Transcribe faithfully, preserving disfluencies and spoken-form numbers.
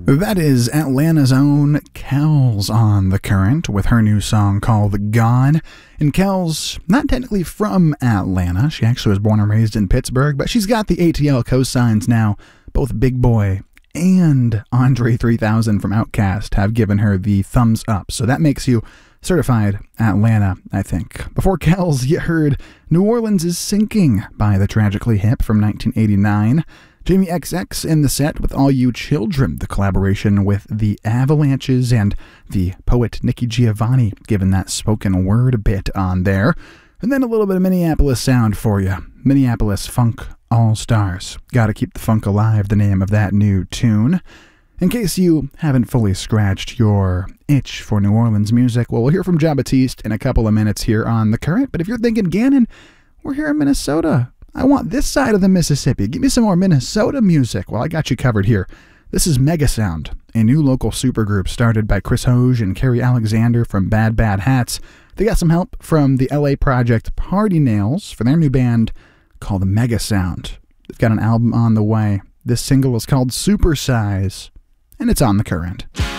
That is Atlanta's own Kells on The Current with her new song called Gone. And Kells, not technically from Atlanta, she actually was born and raised in Pittsburgh, but she's got the A T L cosigns now. Both Big Boi and Andre three thousand from Outkast have given her the thumbs up, so that makes you certified Atlanta, I think. Before Kells, you heard New Orleans is Sinking by the Tragically Hip from nineteen eighty-nine. Jamie X X in the set with All You Children, the collaboration with the Avalanches and the poet Nikki Giovanni, given that spoken word bit on there. And then a little bit of Minneapolis sound for you. Minneapolis Funk All-Stars. Gotta Keep the Funk Alive, the name of that new tune. In case you haven't fully scratched your itch for New Orleans music, well, we'll hear from Jon Batiste in a couple of minutes here on The Current. But if you're thinking, Gannon, we're here in Minnesota. I want this side of the Mississippi. Give me some more Minnesota music. Well, I got you covered here. This is Megasound, a new local supergroup started by Chris Hoge and Carrie Alexander from Bad Bad Hats. They got some help from the L A project Party Nails for their new band called Megasound. They've got an album on the way. This single is called Super Size, and it's on The Current.